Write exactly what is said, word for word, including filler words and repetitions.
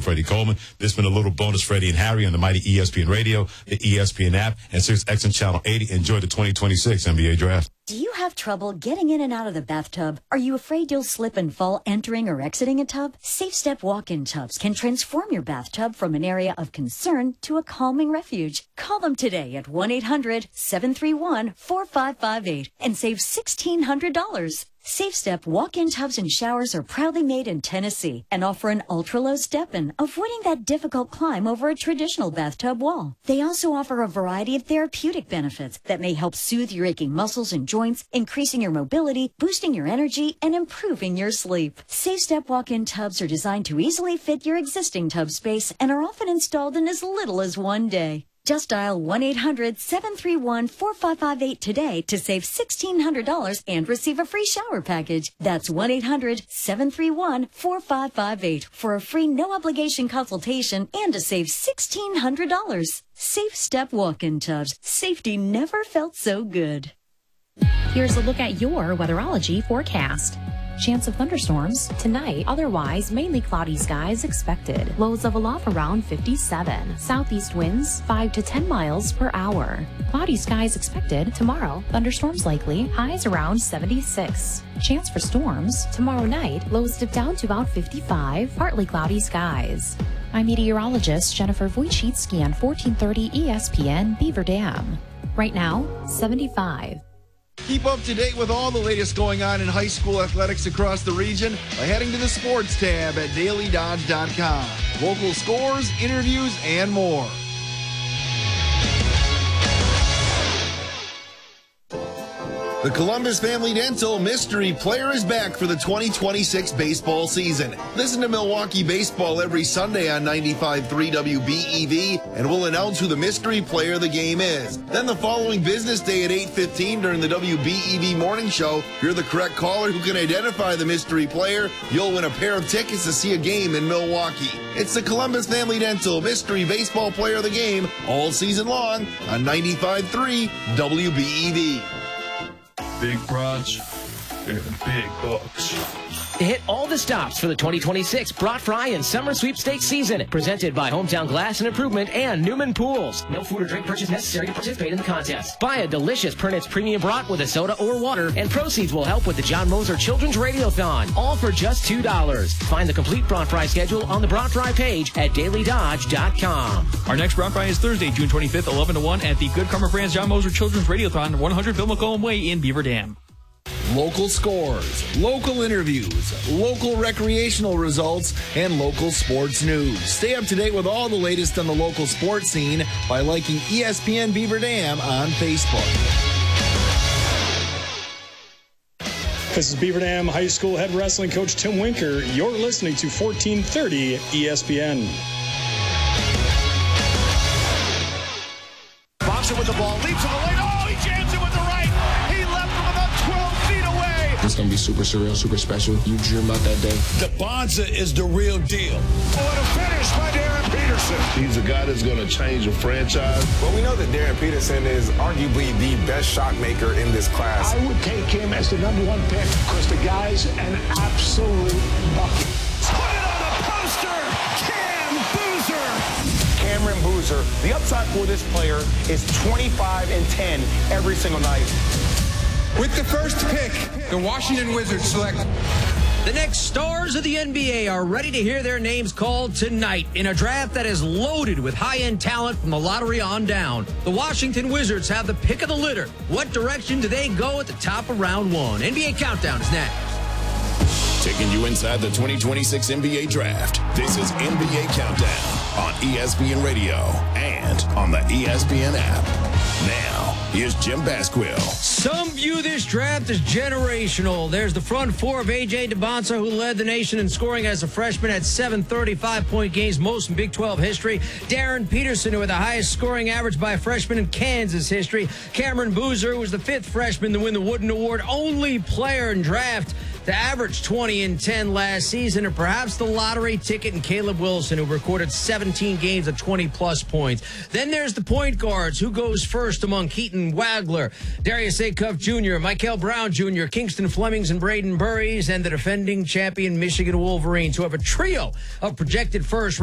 Freddie Coleman. This has been a little bonus Freddie and Harry on the mighty E S P N Radio, the E S P N app, and Sirius X M Channel eighty. Enjoy the twenty twenty-six N B A Draft. Do you have trouble getting in and out of the bathtub? Are you afraid you'll slip and fall entering or exiting a tub? Safe Step walk-in tubs can transform your bathtub from an area of concern to a calming refuge. Call them today at one eight hundred seven three one four five five eight and save sixteen hundred dollars. Safe Step walk-in tubs and showers are proudly made in Tennessee and offer an ultra-low step-in, avoiding that difficult climb over a traditional bathtub wall. They also offer a variety of therapeutic benefits that may help soothe your aching muscles and joints, increasing your mobility, boosting your energy, and improving your sleep. Safe Step walk-in tubs are designed to easily fit your existing tub space and are often installed in as little as one day. Just dial one eight hundred seven three one four five five eight today to save sixteen hundred dollars and receive a free shower package. That's one eight hundred seven three one four five five eight for a free no-obligation consultation and to save sixteen hundred dollars. Safe Step walk-in tubs. Safety never felt so good. Here's a look at your weatherology forecast. Chance of thunderstorms tonight, otherwise mainly cloudy skies expected. Lows level off around fifty-seven. Southeast winds five to ten miles per hour. Cloudy skies expected tomorrow. Thunderstorms likely, highs around seventy-six. Chance for storms tomorrow night, lows dip down to about fifty-five. Partly cloudy skies. I'm meteorologist Jennifer Wojcicki on fourteen thirty E S P N Beaver Dam. Right now, seventy-five. Keep up to date with all the latest going on in high school athletics across the region by heading to the sports tab at daily dodge dot com. Local scores, interviews, and more. The Columbus Family Dental Mystery Player is back for the twenty twenty-six baseball season. Listen to Milwaukee Baseball every Sunday on ninety-five point three W B E V, and we'll announce who the mystery player of the game is. Then the following business day at eight fifteen during the W B E V morning show, if you're the correct caller who can identify the mystery player, you'll win a pair of tickets to see a game in Milwaukee. It's the Columbus Family Dental Mystery Baseball Player of the Game all season long on ninety-five point three W B E V. Big brunch and big bucks. Hit all the stops for the twenty twenty-six Brat Fry and Summer Sweepstakes season. Presented by Hometown Glass and Improvement and Newman Pools. No food or drink purchase necessary to participate in the contest. Buy a delicious Pernitz Premium Brat with a soda or water, and proceeds will help with the John Moser Children's Radiothon. All for just two dollars. Find the complete Brat Fry schedule on the Brat Fry page at daily dodge dot com. Our next Brat Fry is Thursday, June twenty-fifth, eleven to one at the Good Karma Brands John Moser Children's Radiothon, one hundred Bill McCollum Way in Beaver Dam. Local scores, local interviews, local recreational results, and local sports news. Stay up to date with all the latest on the local sports scene by liking E S P N Beaver Dam on Facebook. This is Beaver Dam High School head wrestling coach Tim Winker. You're listening to fourteen thirty E S P N. Boxer with the ball, leaps to the lane. Oh, he jams it with the right. He left from about twelve feet away. It's going to be super surreal, super special. You dream about that day. The Bonza is the real deal. What a finish by Darren Peterson. He's a guy that's going to change a franchise. Well, we know that Darren Peterson is arguably the best shot maker in this class. I would take him as the number one pick because the guy's an absolute bucket. Put it on the poster. Cam Boozer. Cameron Boozer. The upside for this player is twenty-five and ten every single night. With the first pick, the Washington Wizards select. The next stars of the N B A are ready to hear their names called tonight in a draft that is loaded with high-end talent from the lottery on down. The Washington Wizards have the pick of the litter. What direction do they go at the top of round one? N B A Countdown is next. Taking you inside the twenty twenty-six N B A Draft. This is N B A Countdown on E S P N Radio and on the E S P N app. Now, here's Jim Basquill. Some view this draft as generational. There's the front four of A J DeBonsa, who led the nation in scoring as a freshman at seven thirty-five-point games, most in Big twelve history. Darren Peterson, who had the highest scoring average by a freshman in Kansas history. Cameron Boozer, who was the fifth freshman to win the Wooden Award, only player in draft to average twenty and ten last season, and perhaps the lottery ticket in Caleb Wilson, who recorded seventeen games of twenty-plus points. Then there's the point guards. Who goes first among Keaton Wagler, Darius Acuff Junior, Michael Brown Junior, Kingston Flemings, and Braden Burries, and the defending champion Michigan Wolverines, who have a trio of projected first